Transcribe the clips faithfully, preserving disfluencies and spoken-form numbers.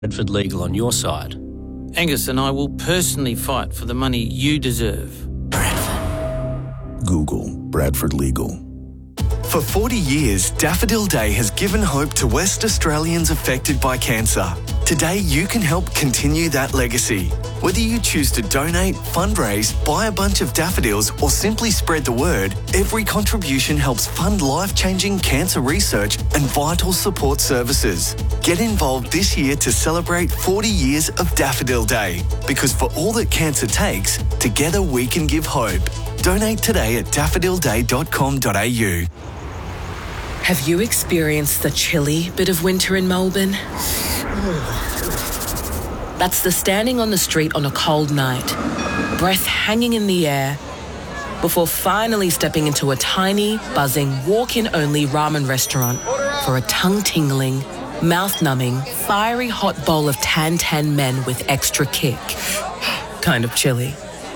Bradford Legal on your side. Angus and I will personally fight for the money you deserve. Bradford. Google Bradford Legal. For forty years, Daffodil Day has given hope to West Australians affected by cancer. Today, you can help continue that legacy. Whether you choose to donate, fundraise, buy a bunch of daffodils, or simply spread the word, every contribution helps fund life-changing cancer research and vital support services. Get involved this year to celebrate forty years of Daffodil Day. Because for all that cancer takes, together we can give hope. Donate today at daffodil day dot com dot a u. Have you experienced the chilly bit of winter in Melbourne? That's the standing on the street on a cold night, breath hanging in the air, before finally stepping into a tiny, buzzing, walk-in-only ramen restaurant for a tongue-tingling, mouth-numbing, fiery hot bowl of tan-tan men with extra kick. Kind of chilly.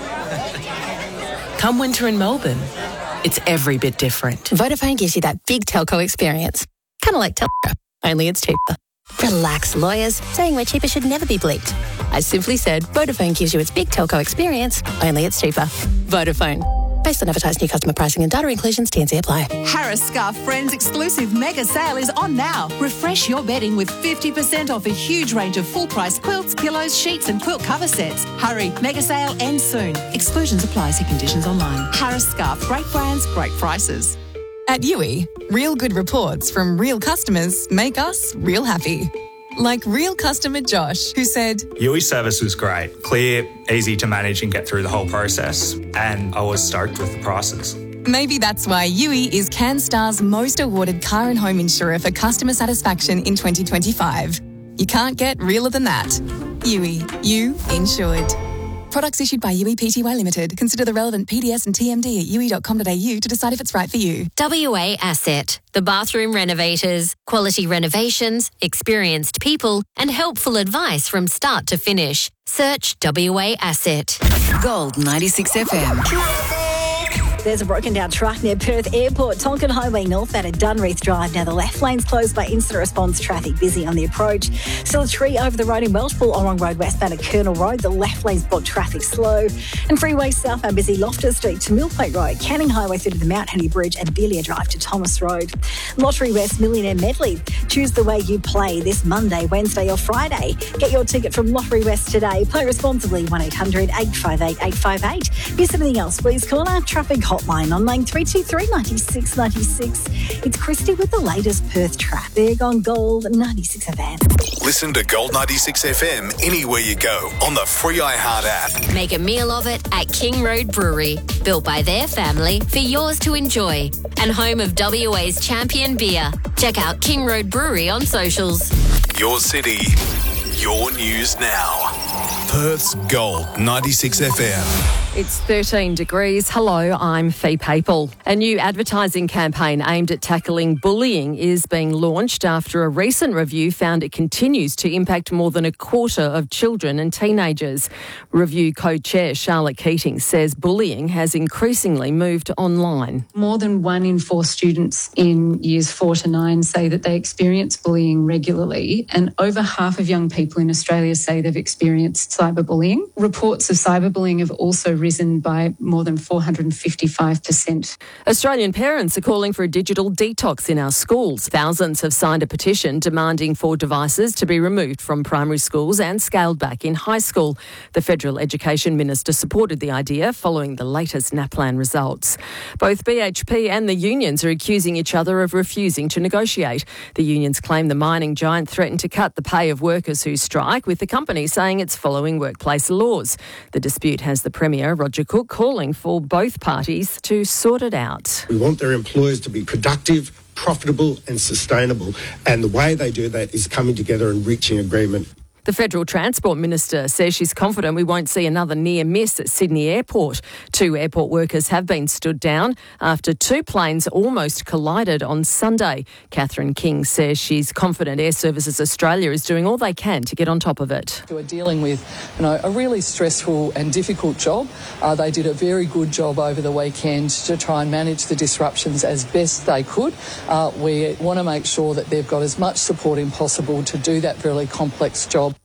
Come winter in Melbourne, it's every bit different. Vodafone gives you that big telco experience. Kind of like Telstra, only it's cheaper. Relax, lawyers. Saying we're cheaper should never be bleeped. I simply said Vodafone gives you its big telco experience, only it's cheaper. Vodafone. Based on advertised new customer pricing and data inclusions, T and C apply. Harris Scarf Friends exclusive mega sale is on now. Refresh your bedding with fifty percent off a huge range of full-price quilts, pillows, sheets and quilt cover sets. Hurry, mega sale ends soon. Exclusions apply. See conditions online. Harris Scarf. Great brands, great prices. At U I, real good reports from real customers make us real happy. Like real customer Josh, who said, U I service was great, clear, easy to manage and get through the whole process, and I was stoked with the prices. Maybe that's why U I is CanStar's most awarded car and home insurer for customer satisfaction in twenty twenty-five. You can't get realer than that. U I, you insured. Products issued by U I Pty Limited. Consider the relevant P D S and T M D at u i dot com dot a u to decide if it's right for you. W A Asset, the bathroom renovators, quality renovations, experienced people, and helpful advice from start to finish. Search W A Asset. Gold ninety-six F M. There's a broken down truck near Perth Airport, Tonkin Highway North out of Dunreath Drive. Now the left lane's closed by incident response traffic, busy on the approach. Still a tree over the road in Welshpool, Orong Road westbound at Colonel Road. The left lane's blocked, traffic slow. And freeway southbound busy Loftus Street to Millpoint Road, Canning Highway through to the Mount Henry Bridge and Belia Drive to Thomas Road. Lottery West Millionaire Medley. Choose the way you play this Monday, Wednesday or Friday. Get your ticket from Lottery West today. Play responsibly, one eight hundred eight five eight eight five eight. Miss anything else, please call our traffic hotline on line three two three, nine six nine six. It's Christy with the latest Perth traffic on Gold ninety-six F M. Listen to Gold ninety-six F M anywhere you go on the free iHeart app. Make a meal of it at King Road Brewery, built by their family for yours to enjoy, and home of W A's champion beer. Check out King Road Brewery on socials. Your city, your news now. Perth's Gold ninety-six F M. It's thirteen degrees. Hello, I'm Fee Papel. A new advertising campaign aimed at tackling bullying is being launched after a recent review found it continues to impact more than a quarter of children and teenagers. Review co-chair Charlotte Keating says bullying has increasingly moved online. More than one in four students in years four to nine say that they experience bullying regularly, and over half of young people in Australia say they've experienced cyberbullying. Reports of cyberbullying have also risen by more than four hundred fifty-five percent. Australian parents are calling for a digital detox in our schools. Thousands have signed a petition demanding for devices to be removed from primary schools and scaled back in high school. The Federal Education Minister supported the idea following the latest NAPLAN results. Both B H P and the unions are accusing each other of refusing to negotiate. The unions claim the mining giant threatened to cut the pay of workers who strike, with the company saying it's following workplace laws. The dispute has the Premier, Roger Cook, calling for both parties to sort it out. We want their employers to be productive, profitable and sustainable, and the way they do that is coming together and reaching agreement. The Federal Transport Minister says she's confident we won't see another near miss at Sydney Airport. Two airport workers have been stood down after two planes almost collided on Sunday. Catherine King says she's confident Air Services Australia is doing all they can to get on top of it. We're dealing with, you know, a really stressful and difficult job. Uh, they did a very good job over the weekend to try and manage the disruptions as best they could. Uh, we want to make sure that they've got as much support as possible to do that really complex job.